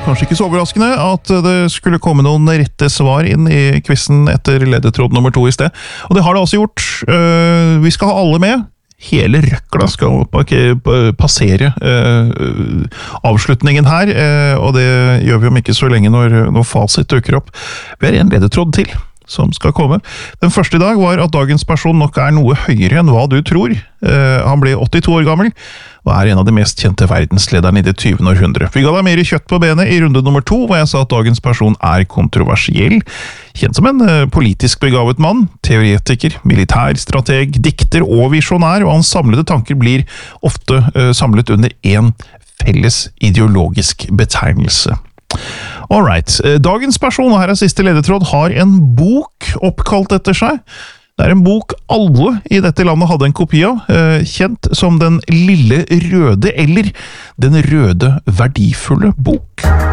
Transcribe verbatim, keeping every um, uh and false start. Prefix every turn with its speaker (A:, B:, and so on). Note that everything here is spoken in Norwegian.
A: kanskje ikke så overraskende at det skulle komme noen rette svar inn i quizen etter ledetråd nummer to i sted. Og det har det også gjort. Vi skal ha alle med. Hele røkla skal passere avslutningen her, og det gjør vi om ikke så lenge når, når fasit dukker opp. Vi har en ledetråd til som skal komme. Den første i dag var at dagens person nok er noe høyere enn hva du tror. Uh, han ble åttito år gammel, og er en av de mest kjente verdenslederne i det tyvende århundre. Vi ga deg mer kjøtt på benet i runde nummer to, hvor jeg sa at dagens person er kontroversiell. Kjent som en uh, politisk begavet mann, teoretiker, militærstrateg, dikter og visjonær, og hans samlede tanker blir ofte uh, samlet under en felles ideologisk betegnelse. Alright, dagens person, og her er siste ledetråd, har en bok oppkalt etter seg. Det er en bok alle i dette landet hadde en kopi av, kjent som Den lille røde, eller Den røde verdifulle bok.